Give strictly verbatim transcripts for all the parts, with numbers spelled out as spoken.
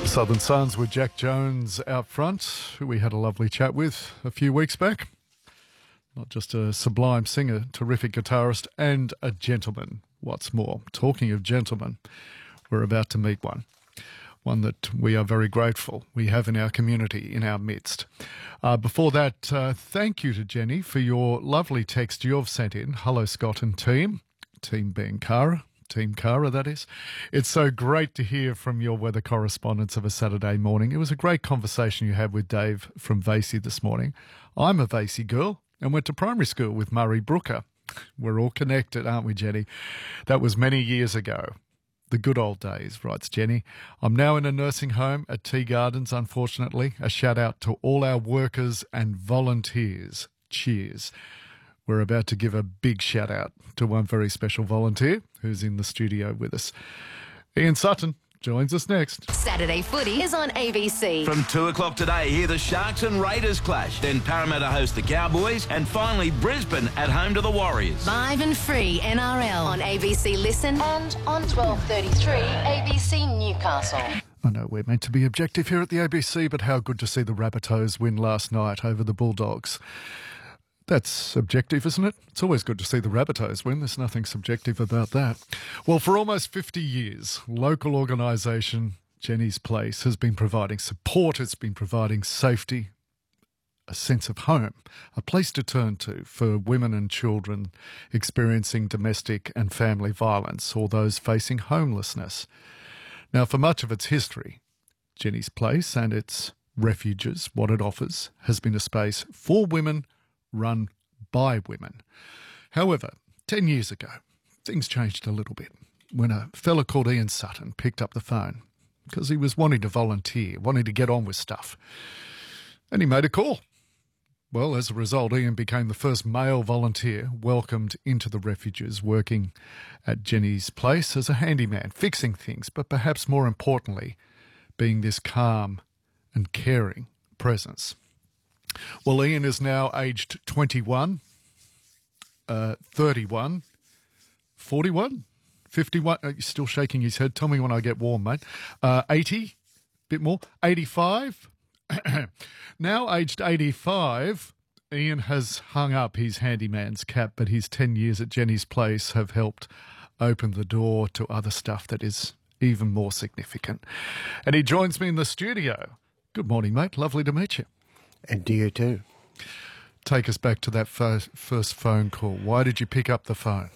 Southern Sons with Jack Jones out front, who we had a lovely chat with a few weeks back. Not just a sublime singer, terrific guitarist, and a gentleman. What's more, talking of gentlemen, we're about to meet one. One that we are very grateful we have in our community, in our midst. Uh, before that, uh, thank you to Jenny for your lovely text you've sent in. Hello, Scott and team. Team being Cara. Team Cara, that is. It's so great to hear from your weather correspondents of a Saturday morning. It was a great conversation you had with Dave from Vasey this morning. I'm a Vasey girl and went to primary school with Murray Brooker. We're all connected, aren't we, Jenny? That was many years ago. The good old days, writes Jenny. I'm now in a nursing home at Tea Gardens, unfortunately. A shout out to all our workers and volunteers. Cheers. We're about to give a big shout out to one very special volunteer who's in the studio with us. Ian Sutton joins us next. Saturday Footy is on A B C. From two o'clock today, hear the Sharks and Raiders clash. Then Parramatta host the Cowboys. And finally, Brisbane at home to the Warriors. Live and free N R L on A B C Listen and on twelve thirty-three A B C Newcastle. I know we're meant to be objective here at the A B C, but how good to see the Rabbitohs win last night over the Bulldogs. That's subjective, isn't it? It's always good to see the Rabbitohs win. There's nothing subjective about that. Well, for almost fifty years, local organisation Jenny's Place has been providing support. It's been providing safety, a sense of home, a place to turn to for women and children experiencing domestic and family violence or those facing homelessness. Now, for much of its history, Jenny's Place and its refuges, what it offers, has been a space for women run by women. However, ten years ago, things changed a little bit when a fella called Ian Sutton picked up the phone because he was wanting to volunteer, wanting to get on with stuff. And he made a call. Well, as a result, Ian became the first male volunteer welcomed into the refuges, working at Jenny's Place as a handyman, fixing things, but perhaps more importantly, being this calm and caring presence. Well, Ian is now aged twenty-one, uh, thirty-one, forty-one, fifty-one. Uh, he's still shaking his head. Tell me when I get warm, mate. Uh, eighty, bit more, eighty-five. Now aged eighty-five, Ian has hung up his handyman's cap, but his ten years at Jenny's Place have helped open the door to other stuff that is even more significant. And he joins me in the studio. Good morning, mate. Lovely to meet you. And to you too. Take us back to that first, first phone call. Why did you pick up the phone?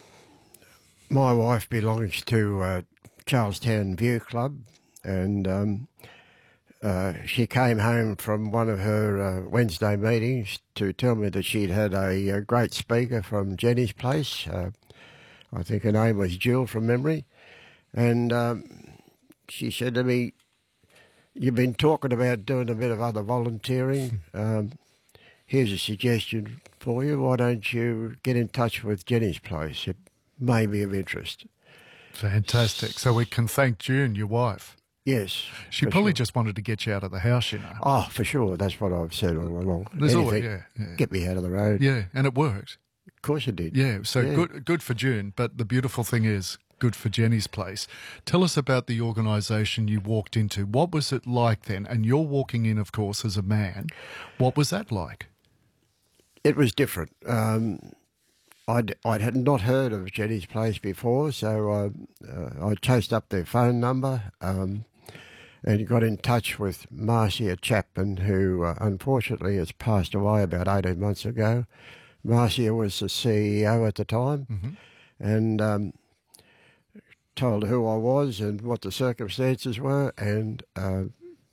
My wife belongs to uh, Charlestown View Club, and um, uh, she came home from one of her uh, Wednesday meetings to tell me that she'd had a, a great speaker from Jenny's Place. Uh, I think her name was Jill from memory. And um, she said to me, "You've been talking about doing a bit of other volunteering. Um, here's a suggestion for you. Why don't you get in touch with Jenny's Place? It may be of interest." Fantastic. So we can thank June, your wife. Yes. She probably sure. just wanted to get you out of the house, you know. Oh, for sure. That's what I've said all along. There's always, yeah, yeah. Get me out of the road. Yeah, and it worked. Of course it did. Yeah, so yeah. good good for June. But the beautiful thing is, good for Jenny's Place. Tell us about the organisation you walked into. What was it like then? And you're walking in, of course, as a man. What was that like? It was different. Um, I'd, I'd had not heard of Jenny's Place before, so I, uh, I chased up their phone number um, and got in touch with Marcia Chapman, who uh, unfortunately has passed away about eighteen months ago. Marcia was the C E O at the time, mm-hmm. and um, told her who I was and what the circumstances were, and uh,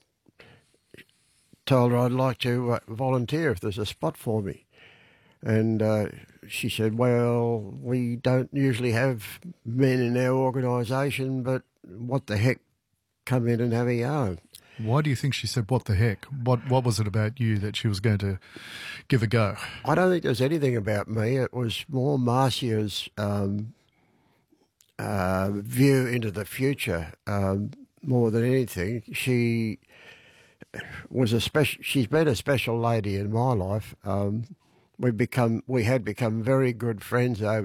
told her I'd like to uh, volunteer if there's a spot for me. And uh, she said, "Well, we don't usually have men in our organisation, but what the heck, come in and have a yarn." Why do you think she said, "What the heck"? What What was it about you that she was going to give a go? I don't think there's anything about me. It was more Marcia's um, uh, view into the future um, more than anything. She was a special. She's been a special lady in my life. Um, we become we had become very good friends over